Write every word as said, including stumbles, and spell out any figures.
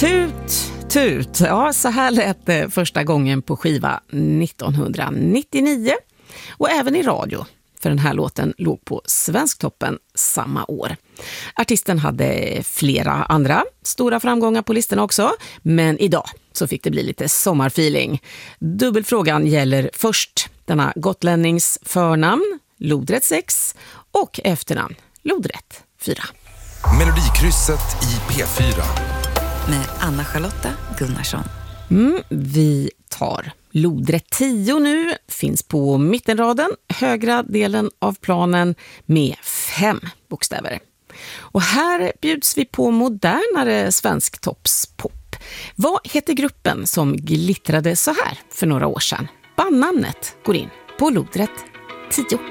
Tut, tut. Ja, så här lät det första gången på skiva nittonhundranittionio. Och även i radio, för den här låten låg på Svensktoppen samma år. Artisten hade flera andra stora framgångar på listorna också, men idag så fick det bli lite sommarfeeling. Dubbelfrågan gäller först denna gotlännings förnamn, lodrätt sex, och efternamn, lodrätt fyra. Melodikrysset i P fyra. Med Anna-Charlotta Gunnarsson. Mm, vi tar lodrätt tio nu, finns på mittenraden, högra delen av planen med fem bokstäver. Och här bjuds vi på modernare svensk toppspop. Vad heter gruppen som glittrade så här för några år sedan? Bandnamnet går in på lodrätt tio.